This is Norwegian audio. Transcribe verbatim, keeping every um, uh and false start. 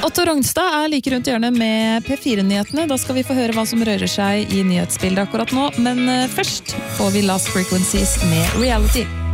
Otto Rognstad er like rundt hjørnet med P fire-nyhetene. Da skal vi få høre hva som rører seg i nyhetsbildet akkurat nå. Men først får vi Last Frequencies med Reality.